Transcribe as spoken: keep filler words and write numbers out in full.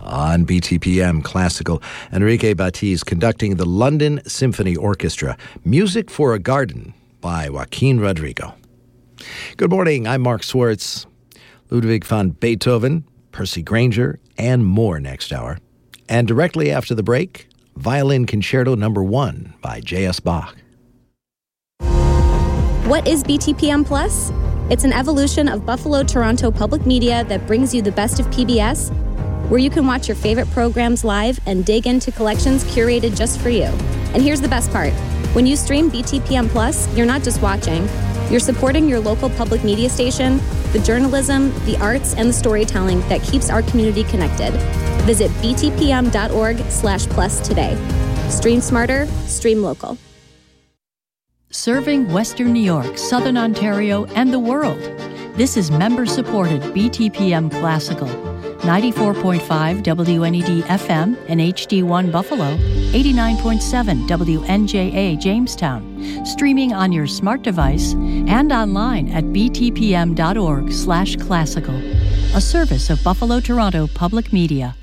On B T P M Classical, Enrique Batiz conducting the London Symphony Orchestra, Music for a Garden by Joaquin Rodrigo. Good morning, I'm Mark Swartz. Ludwig van Beethoven, Percy Grainger, and more next hour. And directly after the break, Violin Concerto Number One by J S Bach. What is B T P M Plus? It's an evolution of Buffalo Toronto Public Media that brings you the best of P B S, where you can watch your favorite programs live and dig into collections curated just for you. And here's the best part. When you stream B T P M Plus, you're not just watching. You're supporting your local public media station, the journalism, the arts, and the storytelling that keeps our community connected. Visit btpm.org slash plus today. Stream smarter, stream local. Serving Western New York, Southern Ontario, and the world. This is member-supported B T P M Classical. ninety-four point five W N E D F M and H D one Buffalo, eighty-nine point seven W N J A Jamestown, streaming on your smart device and online at btpm.org slash classical, a service of Buffalo Toronto Public Media.